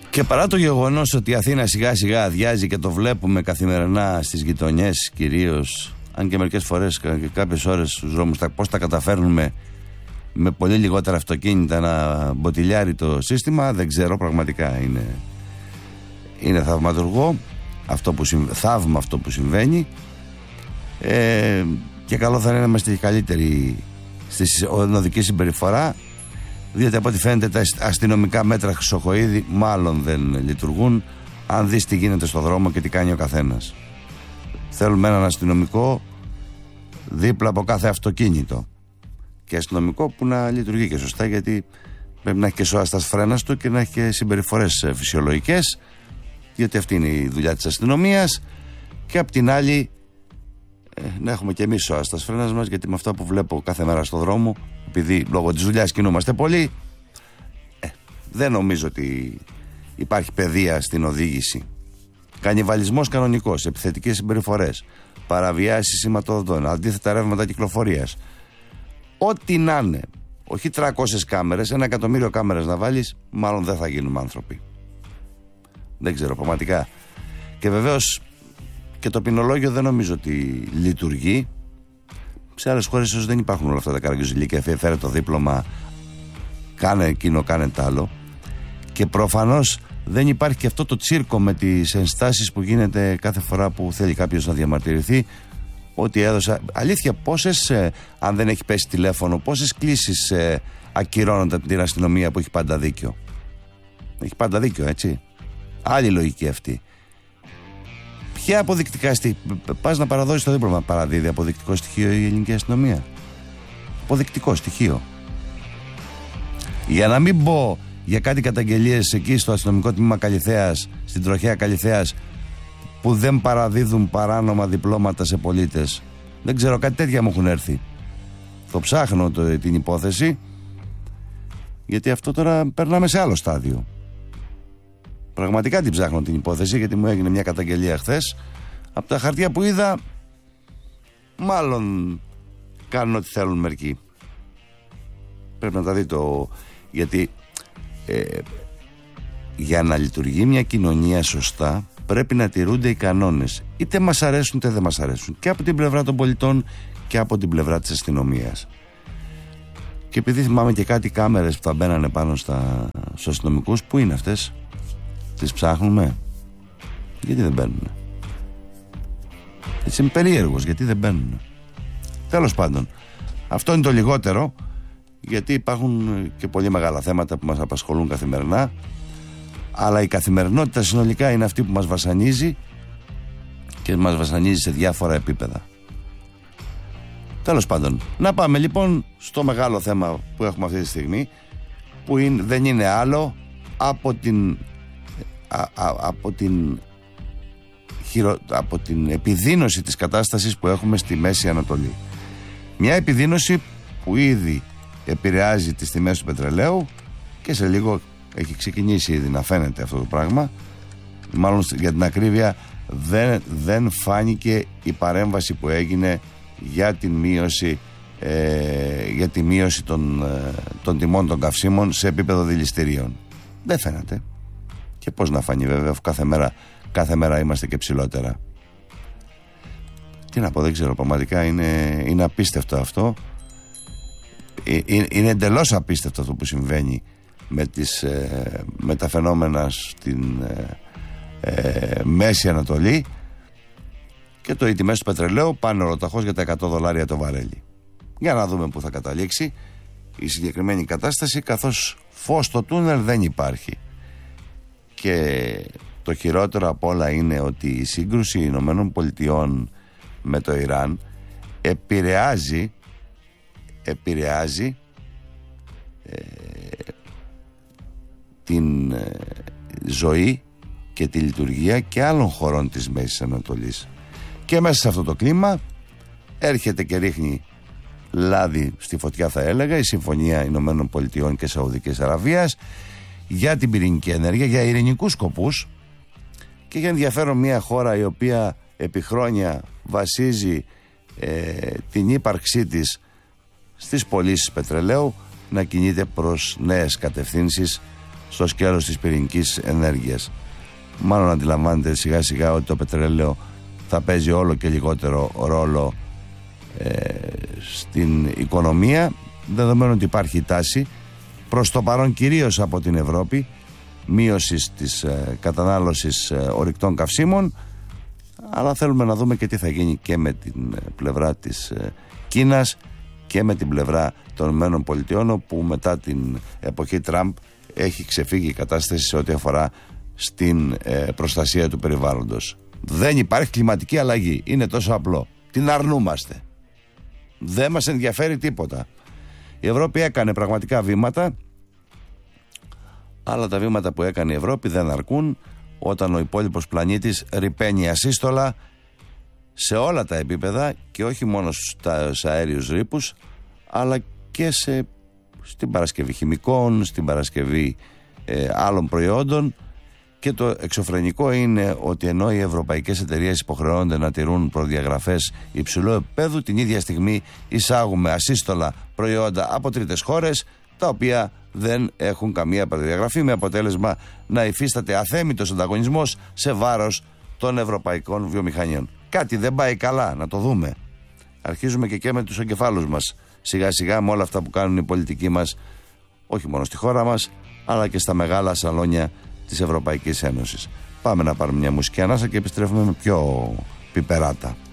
Και παρά το γεγονός ότι η Αθήνα σιγά σιγά αδειάζει και το βλέπουμε καθημερινά στις γειτονιές κυρίως, αν και μερικές φορές και κάποιες ώρες στους δρόμους, πώς τα καταφέρνουμε με πολύ λιγότερα αυτοκίνητα να μποτιλιάρει το σύστημα, δεν ξέρω, πραγματικά είναι θαυματουργό θαύμα αυτό που συμβαίνει, και καλό θα είναι να είμαστε καλύτεροι στη οδική συμπεριφορά, διότι από ό,τι φαίνεται τα αστυνομικά μέτρα Χρυσοχοΐδη μάλλον δεν λειτουργούν. Αν δεις τι γίνεται στο δρόμο και τι κάνει ο καθένας, θέλουμε έναν αστυνομικό δίπλα από κάθε αυτοκίνητο, και αστυνομικό που να λειτουργεί και σωστά, γιατί πρέπει να έχει και σώα στα φρένα του και να έχει και συμπεριφορές φυσιολογικές, γιατί αυτή είναι η δουλειά της αστυνομίας. Και απ' την άλλη να έχουμε και εμείς σώα στα φρένα μας, γιατί με αυτά που βλέπω κάθε μέρα στο δρόμο, επειδή λόγω της δουλειάς κινούμαστε πολύ, δεν νομίζω ότι υπάρχει παιδεία στην οδήγηση. Κανιβαλισμός κανονικός, επιθετικές συμπεριφορές, παραβιάσεις σηματοδοτών, αντίθετα ρεύματα κυκλοφορίας, ό,τι να είναι. Όχι 300 κάμερες, 1 εκατομμύριο κάμερες να βάλεις, μάλλον δεν θα γίνουμε άνθρωποι. Δεν ξέρω πραγματικά. Και βεβαίως και το ποινολόγιο δεν νομίζω ότι λειτουργεί. Σε άλλες χώρες ίσως δεν υπάρχουν όλα αυτά τα καραγκιουζιλίκια, φέρε το δίπλωμα, κάνε εκείνο, κάνε τ' άλλο. Και προφανώς δεν υπάρχει και αυτό το τσίρκο με τις ενστάσεις που γίνεται κάθε φορά που θέλει κάποιος να διαμαρτυρηθεί ότι έδωσα. Αλήθεια, πόσες, αν δεν έχει πέσει τηλέφωνο, πόσες κλήσεις ακυρώνονται από την αστυνομία που έχει πάντα δίκιο. Έχει πάντα δίκιο, έτσι. Άλλη λογική αυτή. Ποια αποδεικτικά πας να παραδώσεις το δίπλωμα, παραδίδει αποδεικτικό στοιχείο η ελληνική αστυνομία? Αποδεικτικό στοιχείο. Για να μην πω για κάτι καταγγελίες εκεί στο αστυνομικό τμήμα Καλιθέας, στην τροχέα Καλιθέας, που δεν παραδίδουν παράνομα διπλώματα σε πολίτες. Δεν ξέρω, κάτι τέτοια μου έχουν έρθει. Το ψάχνω την υπόθεση, γιατί αυτό τώρα περνάμε σε άλλο στάδιο. Πραγματικά την ψάχνω την υπόθεση, γιατί μου έγινε μια καταγγελία χθες. Από τα χαρτιά που είδα, μάλλον κάνουν ό,τι θέλουν μερικοί. Πρέπει να τα δει γιατί για να λειτουργεί μια κοινωνία σωστά πρέπει να τηρούνται οι κανόνες, είτε μας αρέσουν είτε δεν μας αρέσουν, και από την πλευρά των πολιτών και από την πλευρά της αστυνομίας. Και επειδή θυμάμαι και κάτι κάμερες που θα μπαίνανε πάνω στους αστυνομικούς, πού είναι αυτές? Τις ψάχνουμε? Γιατί δεν μπαίνουν? Έτσι είμαι περίεργος, γιατί δεν μπαίνουν. Τέλος πάντων, αυτό είναι το λιγότερο, γιατί υπάρχουν και πολύ μεγάλα θέματα που μας απασχολούν καθημερινά, αλλά η καθημερινότητα συνολικά είναι αυτή που μας βασανίζει, και μας βασανίζει σε διάφορα επίπεδα. Τέλος πάντων, να πάμε λοιπόν στο μεγάλο θέμα που έχουμε αυτή τη στιγμή, που δεν είναι άλλο από την επιδείνωση της κατάστασης που έχουμε στη Μέση Ανατολή. Μια επιδείνωση που ήδη επηρεάζει τις τιμές του πετρελαίου, και σε λίγο έχει ξεκινήσει ήδη να φαίνεται αυτό το πράγμα. Μάλλον για την ακρίβεια δεν φάνηκε η παρέμβαση που έγινε για τη μείωση των τιμών των καυσίμων σε επίπεδο δηληστηρίων. Δεν φαίνεται. Και πώς να φανεί, βέβαια, αφού κάθε μέρα είμαστε και ψηλότερα. Τι να πω, δεν ξέρω, πραγματικά είναι απίστευτο αυτό. Είναι εντελώς απίστευτο αυτό που συμβαίνει με τα φαινόμενα στην Μέση Ανατολή, και οι τιμές του πετρελαίου πάνε ολοταχώς για τα $100 το βαρέλι. Για να δούμε πού θα καταλήξει η συγκεκριμένη κατάσταση, καθώς φως στο τούνελ δεν υπάρχει. Και το χειρότερο απ' όλα είναι ότι η σύγκρουση Ηνωμένων Πολιτειών με το Ιράν επηρεάζει την ζωή και τη λειτουργία και άλλων χωρών της Μέσης Ανατολής. Και μέσα σε αυτό το κλίμα έρχεται και ρίχνει λάδι στη φωτιά, θα έλεγα, η Συμφωνία Ηνωμένων Πολιτειών και Σαουδικής Αραβίας για την πυρηνική ενέργεια, για ειρηνικούς σκοπούς, και για ενδιαφέρον μια χώρα η οποία επί χρόνια βασίζει την ύπαρξή της στις πωλήσεις πετρελαίου να κινείται προς νέες κατευθύνσεις στο σκέλος της πυρηνικής ενέργειας. Μάλλον αντιλαμβάνεται σιγά σιγά ότι το πετρέλαιο θα παίζει όλο και λιγότερο ρόλο στην οικονομία, δεδομένου ότι υπάρχει τάση προς το παρόν κυρίως από την Ευρώπη μείωσης της κατανάλωσης ορυκτών καυσίμων, αλλά θέλουμε να δούμε και τι θα γίνει και με την πλευρά της Κίνας και με την πλευρά των ΗΠΑ, όπου μετά την εποχή Τραμπ έχει ξεφύγει η κατάσταση σε ό,τι αφορά στην προστασία του περιβάλλοντος. Δεν υπάρχει κλιματική αλλαγή, είναι τόσο απλό. Την αρνούμαστε. Δεν μας ενδιαφέρει τίποτα. Η Ευρώπη έκανε πραγματικά βήματα, αλλά τα βήματα που έκανε η Ευρώπη δεν αρκούν όταν ο υπόλοιπος πλανήτης ρυπαίνει ασύστολα σε όλα τα επίπεδα και όχι μόνο στους αέριους ρήπους, αλλά και στην παρασκευή χημικών, στην παρασκευή άλλων προϊόντων. Και το εξωφρενικό είναι ότι ενώ οι ευρωπαϊκές εταιρείες υποχρεώνται να τηρούν προδιαγραφές υψηλού επίπεδου, την ίδια στιγμή εισάγουμε ασύστολα προϊόντα από τρίτες χώρες, τα οποία δεν έχουν καμία προδιαγραφή, με αποτέλεσμα να υφίσταται αθέμητος ανταγωνισμός σε βάρος των ευρωπαϊκών βιομηχανιών. Κάτι δεν πάει καλά, να το δούμε. Αρχίζουμε και με τους εγκεφάλους μας σιγά σιγά με όλα αυτά που κάνουν οι πολιτικοί μας, όχι μόνο στη χώρα μας, αλλά και στα μεγάλα σαλόνια της Ευρωπαϊκής Ένωσης. Πάμε να πάρουμε μια μουσική ανάσα και επιστρέφουμε με πιο πιπεράτα.